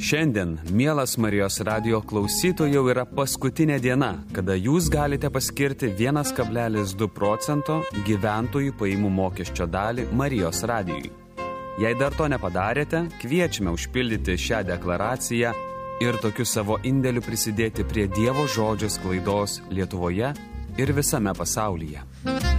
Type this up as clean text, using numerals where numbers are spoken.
Šiandien, mielas Marijos radijo klausytojų, jau yra paskutinė diena, kada jūs galite paskirti 1,2 procento gyventojų pajamų mokesčio dalį Marijos radijui. Jei dar to nepadarėte, kviečiame užpildyti šią deklaraciją ir tokiu savo indėliu prisidėti prie Dievo žodžio sklaidos Lietuvoje ir visame pasaulyje.